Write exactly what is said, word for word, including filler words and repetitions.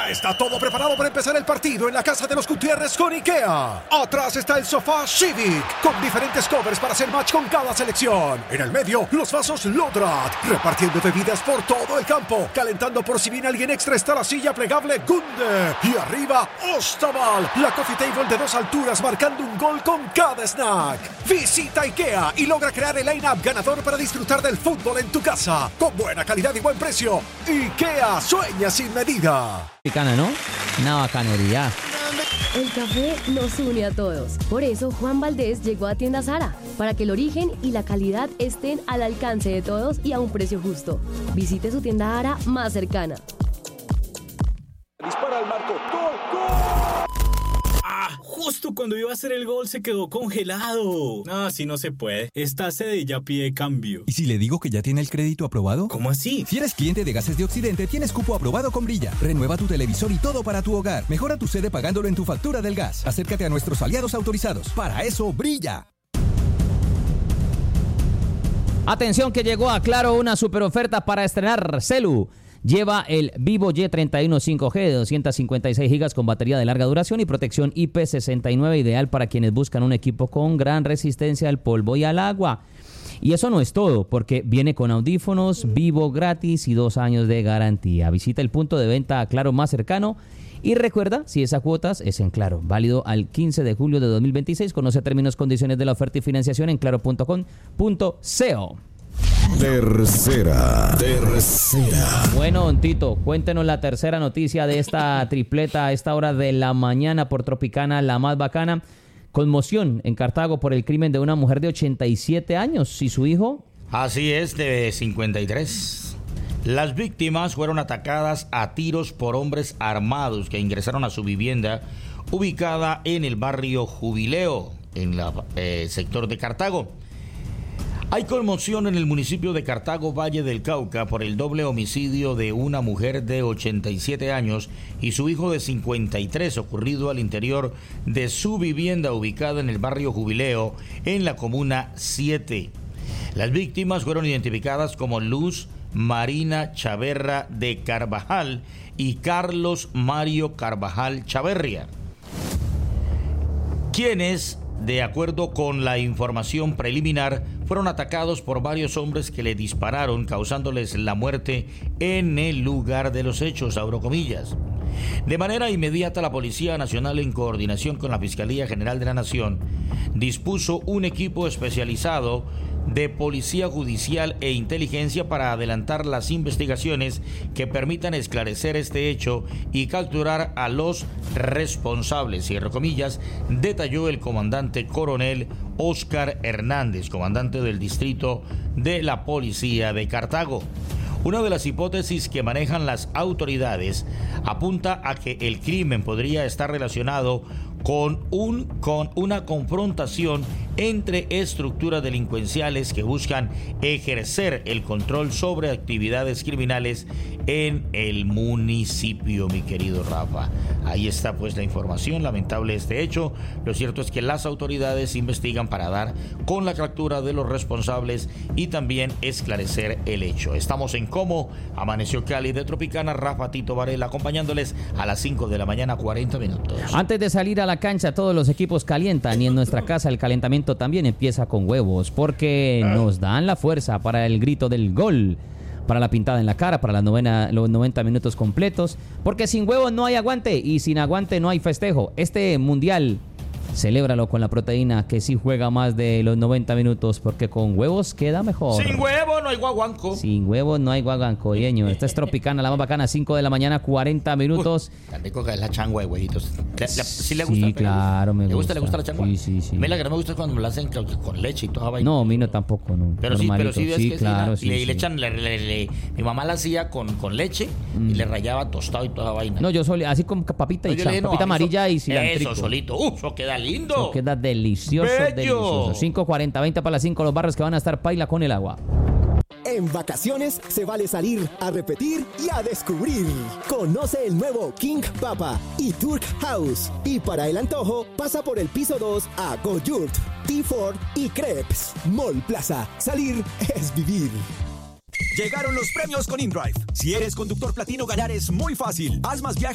Ya está todo preparado para empezar el partido en la casa de los Gutiérrez con IKEA. Atrás está el sofá Civic, con diferentes covers para hacer match con cada selección. En el medio, los vasos Lodrat, repartiendo bebidas por todo el campo. Calentando por si viene alguien extra está la silla plegable Gunde. Y arriba, Ostaval, la coffee table de dos alturas marcando un gol con cada snack. Visita IKEA y logra crear el line-up ganador para disfrutar del fútbol en tu casa. Con buena calidad y buen precio. IKEA, sueña sin medida. Mexicana, ¿no? Una bacanería. El café nos une a todos. Por eso Juan Valdés llegó a Tienda Zara, para que el origen y la calidad estén al alcance de todos y a un precio justo. Visite su tienda Zara más cercana. Dispara al marco. ¡Gol, gol! ¡Ah! Justo cuando iba a hacer el gol se quedó congelado. Ah, así no se puede. Esta sede ya pide cambio. ¿Y si le digo que ya tiene el crédito aprobado? ¿Cómo así? Si eres cliente de Gases de Occidente, tienes cupo aprobado con Brilla. Renueva tu televisor y todo para tu hogar. Mejora tu sede pagándolo en tu factura del gas. Acércate a nuestros aliados autorizados. Para eso, Brilla. Atención que llegó a Claro una super oferta para estrenar celu. Lleva el Vivo Y treinta y uno cinco G de doscientos cincuenta y seis gigas con batería de larga duración y protección I P sesenta y nueve, ideal para quienes buscan un equipo con gran resistencia al polvo y al agua. Y eso no es todo, porque viene con audífonos, Vivo gratis y dos años de garantía. Visita el punto de venta Claro más cercano y recuerda, si es a cuotas, es en Claro. Válido al quince de julio de dos mil veintiséis. Conoce términos, condiciones de la oferta y financiación en claro punto com punto co. Tercera, tercera. Bueno, don Tito, cuéntenos la tercera noticia de esta tripleta a esta hora de la mañana por Tropicana, la más bacana. Conmoción en Cartago por el crimen de una mujer de ochenta y siete años y su hijo. Así es, de cincuenta y tres. Las víctimas fueron atacadas a tiros por hombres armados que ingresaron a su vivienda ubicada en el barrio Jubileo, en el eh, sector de Cartago. Hay conmoción en el municipio de Cartago, Valle del Cauca, por el doble homicidio de una mujer de ochenta y siete años y su hijo de cincuenta y tres, ocurrido al interior de su vivienda ubicada en el barrio Jubileo, en la comuna siete. Las víctimas fueron identificadas como Luz Marina Chaverra de Carvajal y Carlos Mario Carvajal Chaverria, quienes, de acuerdo con la información preliminar, fueron atacados por varios hombres que le dispararon, causándoles la muerte en el lugar de los hechos, abro comillas. De manera inmediata, la Policía Nacional, en coordinación con la Fiscalía General de la Nación, dispuso un equipo especializado de Policía Judicial e Inteligencia para adelantar las investigaciones que permitan esclarecer este hecho y capturar a los responsables, cierro comillas, detalló el comandante coronel Óscar Hernández, comandante del distrito de la Policía de Cartago. Una de las hipótesis que manejan las autoridades apunta a que el crimen podría estar relacionado con, un, con una confrontación entre estructuras delincuenciales que buscan ejercer el control sobre actividades criminales en el municipio, mi querido Rafa. Ahí está pues la información, lamentable este hecho. Lo cierto es que las autoridades investigan para dar con la captura de los responsables y también esclarecer el hecho. Estamos en Como, amaneció Cali de Tropicana, Rafa Tito Varela acompañándoles a las cinco de la mañana, cuarenta minutos. Antes de salir a la cancha, todos los equipos calientan y en nuestra casa el calentamiento también empieza con huevos, porque nos dan la fuerza para el grito del gol, para la pintada en la cara, para la novena, los noventa minutos completos, porque sin huevos no hay aguante y sin aguante no hay festejo. Este mundial, celébralo con la proteína que sí juega más de los noventa minutos, porque con huevos queda mejor. Sin huevo no hay guaguanco. Sin huevos no hay guaguanco, yeño. Esta es Tropicana, la más bacana, cinco de la mañana, cuarenta minutos. Uy, tan rico que es la changua de huevitos. ¿Le, le, ¿Sí le gusta? Sí, claro, me ¿Le gusta. ¿Le gusta la changua? Sí, sí, sí. A mí la que no me gusta es cuando me la hacen con leche y toda vaina. No, a mí no tampoco, no. Pero sí, pero sí ves sí, que claro, sí, la, sí, le, sí. le echan, le, le, le, mi mamá la hacía con, con leche mm. y le rayaba tostado y toda vaina. No, yo solía, así con papita y no, cham, dije, no, papita amarilla eso, y cilantrico. Eso solito, ¡uh! Eso queda lindo. Eso queda delicioso, Bello. delicioso. cinco cuarenta, veinte para las cinco, los barrios que van a estar paila con el agua. En vacaciones se vale salir a repetir y a descubrir. Conoce el nuevo King Papa y Turk House. Y para el antojo, pasa por el piso dos a Go-Yurt, T cuatro y Crepes. Mall Plaza. Salir es vivir. Llegaron los premios con InDrive. Si eres conductor platino, ganar es muy fácil. Haz más viajes